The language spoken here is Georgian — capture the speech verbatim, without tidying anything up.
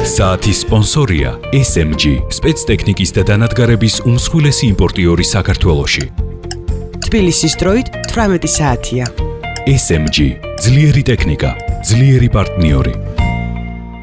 საათის სპონსორია ეს ემ ჯი, სპეცტექნიკის და დანადგარების უმსხვილესი იმპორტიორი საქართველოში. თბილისის დროით თვრამეტი საათია. ეს ემ ჯი, ძლიერი ტექნიკა, ძლიერი პარტნიორი.